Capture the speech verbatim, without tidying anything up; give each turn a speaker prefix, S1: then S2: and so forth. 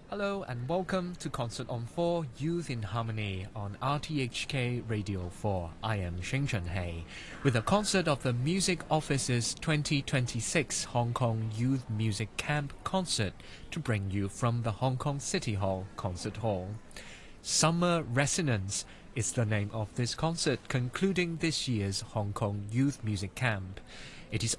S1: Hello and welcome to Concert on four Youth in Harmony on R T H K Radio four. I am Xing Chunhei with a concert of the Music Office's twenty twenty-six Hong Kong Youth Music Camp concert to bring you from the Hong Kong City Hall Concert Hall. Summer Resonance is the name of this concert concluding this year's Hong Kong Youth Music Camp. It is